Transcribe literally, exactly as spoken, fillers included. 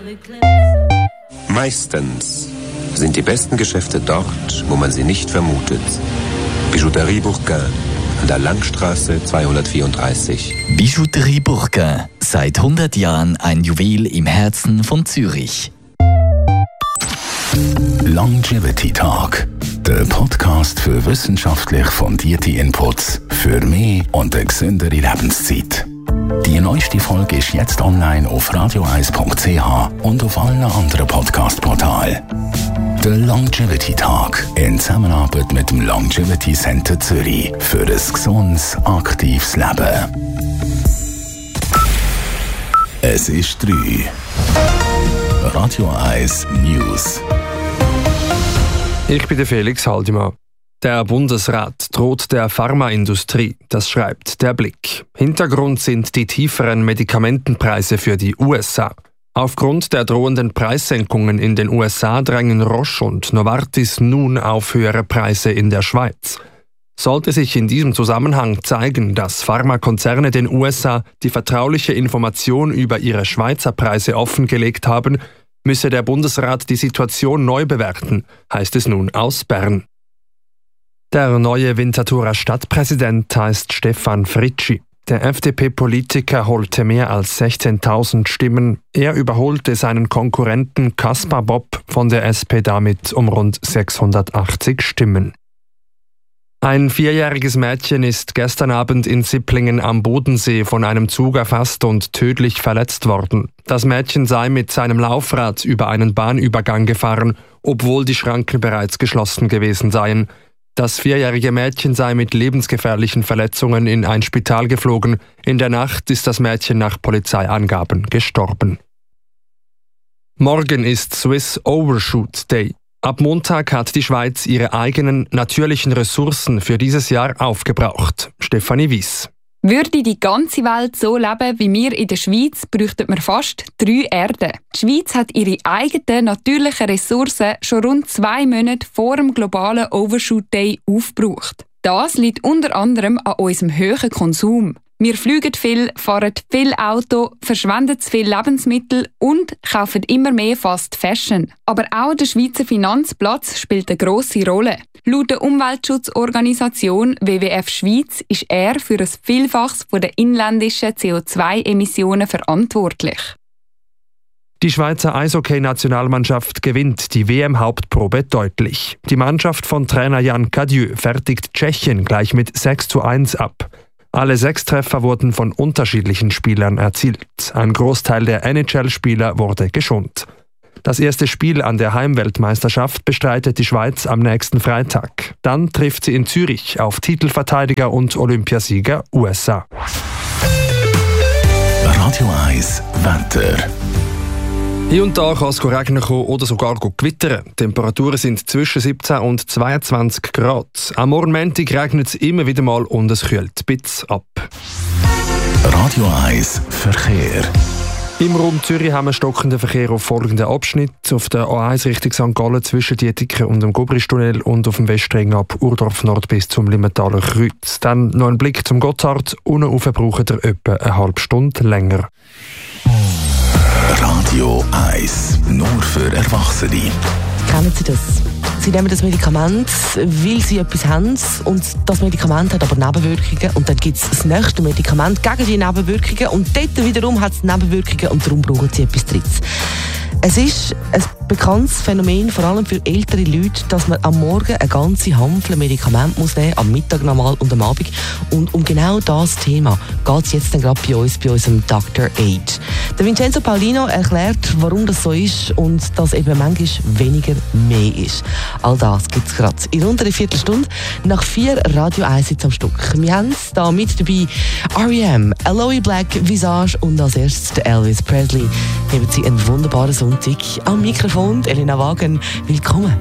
Meistens sind die besten Geschäfte dort, wo man sie nicht vermutet. Bijouterie Bourquin an der Langstraße zweihundertvierunddreißig. Bijouterie Bourquin, seit hundert Jahren ein Juwel im Herzen von Zürich. Longevity Talk, der Podcast für wissenschaftlich fundierte Inputs für mehr und eine gesündere Lebenszeit. Die neueste Folge ist jetzt online auf radio eis punkt c h und auf allen anderen Podcast-Portalen. Der Longevity Talk in Zusammenarbeit mit dem Longevity Center Zürich für ein gesundes, aktives Leben. Es ist drei. Radio eins News. Ich bin der Felix Haldimann. Der Bundesrat droht der Pharmaindustrie, das schreibt der Blick. Hintergrund sind die tieferen Medikamentenpreise für die U S A. Aufgrund der drohenden Preissenkungen in den U S A drängen Roche und Novartis nun auf höhere Preise in der Schweiz. Sollte sich in diesem Zusammenhang zeigen, dass Pharmakonzerne den U S A die vertrauliche Information über ihre Schweizer Preise offengelegt haben, müsse der Bundesrat die Situation neu bewerten, heißt es nun aus Bern. Der neue Winterthurer Stadtpräsident heißt Stefan Fritschi. Der F D P-Politiker holte mehr als sechzehntausend Stimmen. Er überholte seinen Konkurrenten Kaspar Bob von der S P damit um rund sechshundertachtzig Stimmen. Ein vierjähriges Mädchen ist gestern Abend in Sipplingen am Bodensee von einem Zug erfasst und tödlich verletzt worden. Das Mädchen sei mit seinem Laufrad über einen Bahnübergang gefahren, obwohl die Schranken bereits geschlossen gewesen seien. Das vierjährige Mädchen sei mit lebensgefährlichen Verletzungen in ein Spital geflogen. In der Nacht ist das Mädchen nach Polizeiangaben gestorben. Morgen ist Swiss Overshoot Day. Ab Montag hat die Schweiz ihre eigenen natürlichen Ressourcen für dieses Jahr aufgebraucht. Stefanie Wies. Würde die ganze Welt so leben wie wir in der Schweiz, bräuchten wir fast drei Erden. Die Schweiz hat ihre eigenen natürlichen Ressourcen schon rund zwei Monate vor dem globalen Overshoot Day aufgebraucht. Das liegt unter anderem an unserem hohen Konsum. Wir fliegen viel, fahren viel Auto, verschwenden zu viel Lebensmittel und kaufen immer mehr Fast Fashion. Aber auch der Schweizer Finanzplatz spielt eine grosse Rolle. Laut der Umweltschutzorganisation W W F Schweiz ist er für ein Vielfaches der inländischen C O zwei Emissionen verantwortlich. Die Schweizer Eishockey-Nationalmannschaft gewinnt die W M-Hauptprobe deutlich. Die Mannschaft von Trainer Jan Cadieux fertigt Tschechien gleich mit sechs zu eins ab. Alle sechs Treffer wurden von unterschiedlichen Spielern erzielt. Ein Großteil der N H L-Spieler wurde geschont. Das erste Spiel an der Heimweltmeisterschaft bestreitet die Schweiz am nächsten Freitag. Dann trifft sie in Zürich auf Titelverteidiger und Olympiasieger U S A. Radio eins Wetter. Hier und da kann es regnen oder sogar gewittern. Die Temperaturen sind zwischen siebzehn und zweiundzwanzig Grad. Am Morgen Montag regnet es immer wieder mal und es kühlt ein bisschen ab. Radio eins Verkehr. Im Raum Zürich haben wir stockenden Verkehr auf folgenden Abschnitt. Auf der A eins Richtung Sankt Gallen zwischen Dietiken und dem Gobristunnel und auf dem Westring ab Urdorf Nord bis zum Limmentaler Kreuz. Dann noch ein Blick zum Gotthard. Unten rauf braucht ihr etwa eine halbe Stunde länger. Radio eins, nur für Erwachsene. Kennen Sie das? Sie nehmen das Medikament, weil Sie etwas haben und das Medikament hat aber Nebenwirkungen und dann gibt es das nächste Medikament gegen die Nebenwirkungen und dort wiederum hat es Nebenwirkungen und darum brauchen Sie etwas Drittes. Es ist ein bekanntes Phänomen, vor allem für ältere Leute, dass man am Morgen eine ganze Handvoll Medikamente muss nehmen, am Mittag nochmal und am Abend. Und um genau das Thema geht es jetzt dann gerade bei uns, bei unserem Doktor Age. Der Vincenzo Paulino erklärt, warum das so ist und dass eben manchmal weniger mehr ist. All das gibt es gerade in rund einer Viertelstunde nach vier Radio eins am Stück. Wir haben da mit dabei R E M, Aloe Black, Visage und als erstes der Elvis Presley. Haben Sie einen wunderbaren Sonntag am Mikrofon. Elena Wagen, willkommen.